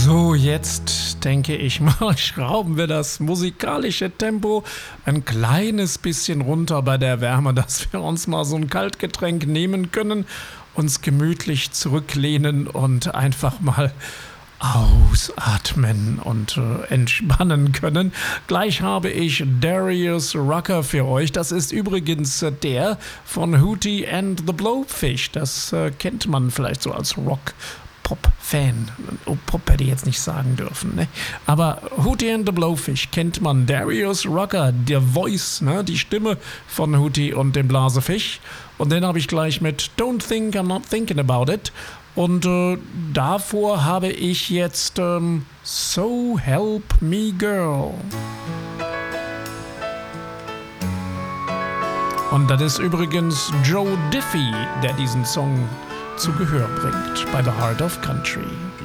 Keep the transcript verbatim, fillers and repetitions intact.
So, jetzt denke ich mal, schrauben wir das musikalische Tempo ein kleines bisschen runter bei der Wärme, dass wir uns mal so ein Kaltgetränk nehmen können, uns gemütlich zurücklehnen und einfach mal ausatmen und äh, entspannen können. Gleich habe ich Darius Rucker für euch. Das ist übrigens äh, der von Hootie and the Blowfish. Das äh, kennt man vielleicht so als Rock. Pop-Fan. Oh, Pop hätte ich jetzt nicht sagen dürfen, ne? Aber Hootie and the Blowfish kennt man. Darius Rucker, der Voice, ne? Die Stimme von Hootie und dem Blasefisch. Und den habe ich gleich mit Don't Think I'm Not Thinking About It. Und äh, davor habe ich jetzt ähm, So Help Me Girl. Und das ist übrigens Joe Diffie, der diesen Song zu Gehör bringt bei The Heart of Country.